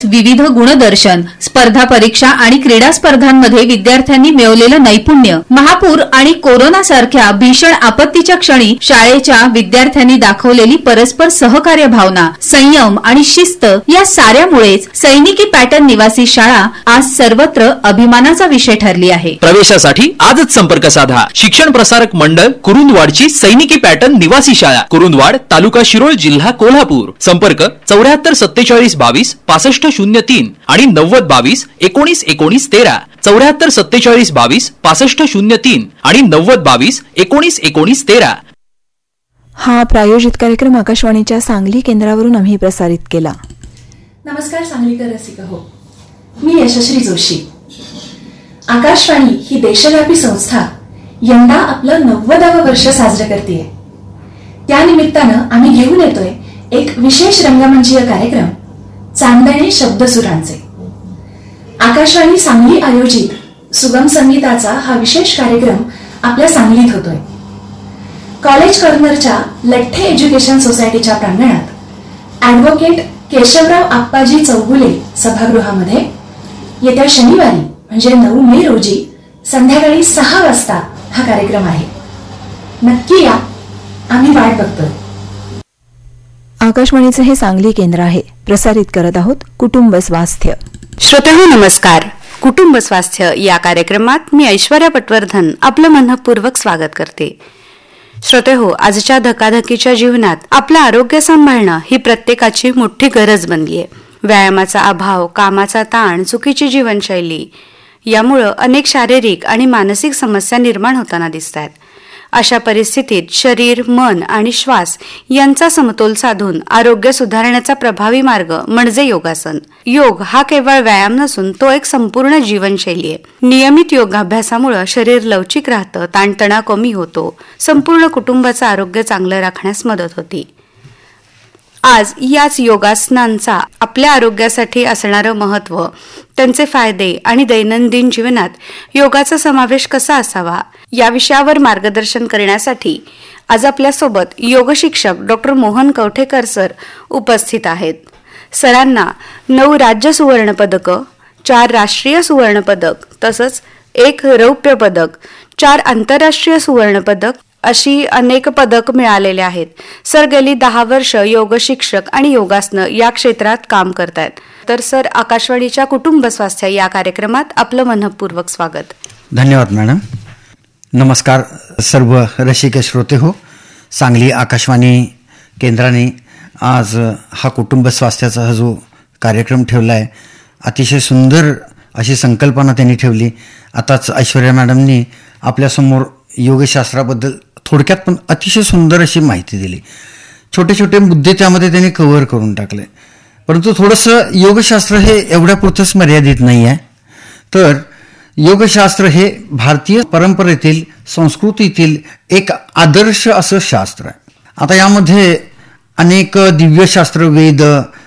विविध गुणदर्शन, स्पर्धा परीक्षा आणि क्रीडा स्पर्धांमध्ये विद्यार्थ्यांनी मिळवलेलं नैपुण्य, महापूर आणि कोरोना सारख्या भीषण आपत्तीच्या क्षणी शाळेच्या विद्यार्थ्यांनी दाखवलेली परस्पर सहकार्य भावना, संयम आणि शिस्त या साऱ्यामुळेच सैनिकी पॅटर्न निवासी शाळा आज सर्वत्र अभिमानाचा विषय ठरली आहे. प्रवेशासाठी आजच संपर्क साधा. शिक्षण प्रसारक मंडळ कुरुंदवाडची सैनिकी पॅटर्न निवासी शाळा, कुरुंदवाड, तालुका शिरोळ, जिल्हा कोल्हापूर. संपर्क 74 47 22 65 03 आणि 90 22 19 19 13. 74 47 22 65 03 आणि 90 22 19 19 13. हा प्रायोजित कार्यक्रम आकाशवाणीच्या सांगली केंद्रावरून आम्ही प्रसारित केला. नमस्कार सांगलीकर रसिक हो, मी यशश्री जोशी. आकाशवाणी ही देशव्यापी संस्था यंदा आपलं 90वं वर्ष साजरं करतेय. त्या निमित्तानं आम्ही घेऊन येतोय एक विशेष रंगमंचीय कार्यक्रम, चांदणे शब्दसुरांचे. आकाशवाणी सांगली आयोजित सुगम संगीताचा हा विशेष कार्यक्रम आपल्या सांगलीत होतोय. कॉलेज कॉर्नरच्या लठ्ठे एज्युकेशन सोसायटीच्या प्रांगणात ॲडव्होकेट केशवराव आप्पाजी चौगुले सभागृहामध्ये येत्या शनिवारी म्हणजे 9 मे रोजी संध्याकाळी 6 वाजता हा कार्यक्रम आहे. नक्की या, आम्ही वाट बघतोय. आकाशवाणीचे हे सांगली केंद्र आहे. प्रसारित करत आहोत कुटुंब स्वास्थ्य. श्रोतेहो नमस्कार. कुटुंब स्वास्थ्य या कार्यक्रमात मी ऐश्वर्या पटवर्धन आपलं मनःपूर्वक स्वागत करते. श्रोतेहो, आजच्या धकाधकीच्या जीवनात आपलं आरोग्य सांभाळणं ही प्रत्येकाची मोठी गरज बनली आहे. व्यायामाचा अभाव, कामाचा ताण, चुकीची जीवनशैली यामुळं अनेक शारीरिक आणि मानसिक समस्या निर्माण होताना दिसत आहेत. अशा परिस्थितीत शरीर, मन आणि श्वास यांचा समतोल साधून आरोग्य सुधारण्याचा प्रभावी मार्ग म्हणजे योगासन. योग हा केवळ व्यायाम नसून तो एक संपूर्ण जीवनशैली आहे. नियमित योगाभ्यासामुळे शरीर लवचिक राहतं, ताणतणाव कमी होतो, संपूर्ण कुटुंबाचं आरोग्य चांगलं राखण्यास मदत होती. आज याच योगासनांचा आपल्या आरोग्यासाठी असणारं महत्त्व, त्यांचे फायदे आणि दैनंदिन जीवनात योगाचा समावेश कसा असावा या विषयावर मार्गदर्शन करण्यासाठी आज आपल्यासोबत योग शिक्षक डॉक्टर मोहन कवठेकर सर उपस्थित आहेत. सरांना 9 राज्य सुवर्ण पदकं, 4 राष्ट्रीय सुवर्ण पदक तसंच 1 रौप्य पदक, 4 आंतरराष्ट्रीय सुवर्ण पदक अशी अनेक पदक मिळालेले आहेत. सर गेली 10 वर्ष योग शिक्षक आणि योगासनं या क्षेत्रात काम करतायत. तर सर, आकाशवाणीच्या कुटुंब स्वास्थ्य या कार्यक्रमात आपलं मनःपूर्वक स्वागत. धन्यवाद मॅडम. नमस्कार सर्व रसिक श्रोते हो. सांगली आकाशवाणी केंद्राने आज हा कुटुंब स्वास्थ्याचा हा जो कार्यक्रम ठेवला आहे, अतिशय सुंदर अशी संकल्पना त्यांनी ठेवली. आताच ऐश्वर्या मॅडमनी आपल्यासमोर योगशास्त्राबद्दल थोडक्यात पण अतिशय सुंदर अशी माहिती दिली. छोटे छोटे मुद्दे त्यामध्ये त्यांनी कव्हर करून टाकले. परंतु थोडंसं योगशास्त्र हे एवढ्यापुरतंच मर्यादित नाही आहे, तर योगशास्त्र हे भारतीय परंपरेतील, संस्कृतीतील एक आदर्श असं शास्त्र आहे. आता यामध्ये अनेक दिव्यशास्त्र, वेद,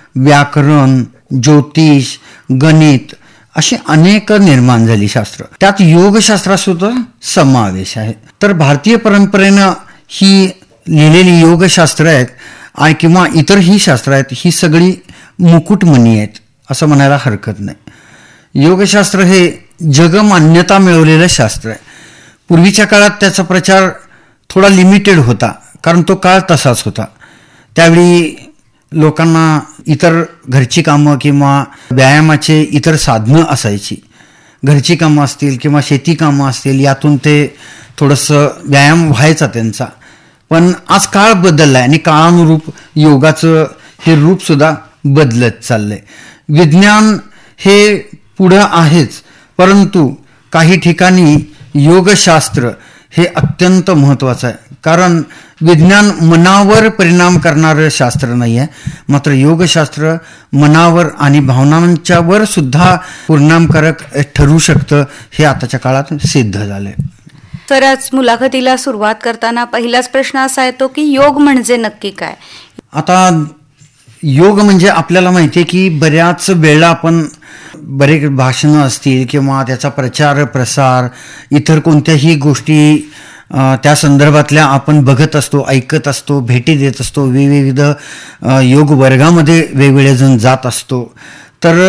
व्याकरण, ज्योतिष, गणित अशी अनेक निर्माण झाली शास्त्र. त्यात योगशास्त्रासुद्धा समावेश आहे. तर भारतीय परंपरेनं ही लिहिलेली योगशास्त्र आहेत किंवा इतर ही शास्त्र आहेत, ही सगळी मुकुटमणी आहेत असं म्हणायला हरकत नाही. योगशास्त्र हे जगमान्यता मिळवलेलं शास्त्र आहे. पूर्वीच्या काळात त्याचा प्रचार थोडा लिमिटेड होता, कारण तो काळ तसाच होता. त्यावेळी लोकांना इतर घरची कामं किंवा व्यायामाचे इतर साधनं असायची. घरची कामं असतील किंवा शेती कामं असतील, यातून ते थोडंसं व्यायाम व्हायचा त्यांचा. पण आज काळ बदलला आहे आणि काळानुरूप योगाचं हे रूपसुद्धा बदलत चाललं आहे. विज्ञान हे पुढं आहेच, परंतु काही ठिकाणी योगशास्त्र हे अत्यंत महत्त्वाचं आहे. कारण विज्ञान मनावर परिणाम करणारं शास्त्र नाही आहे, मात्र योगशास्त्र मनावर आणि भावनांच्यावर सुद्धा परिणामकारक ठरू शकतं, हे आताच्या काळात सिद्ध झालं आहे. तर आज मुलाखतीला सुरुवात करताना पहिलाच प्रश्न असा येतो की योग म्हणजे नक्की काय? आता योग म्हणजे आपल्याला माहिती आहे की बऱ्याच वेळा आपण बरेच भाषणं असतील किंवा त्याचा प्रचार प्रसार, इतर कोणत्याही गोष्टी त्या संदर्भातल्या आपण बघत असतो, ऐकत असतो, भेटी देत असतो, विविध योग वर्गामध्ये वेगवेगळे जण जात असतो. तर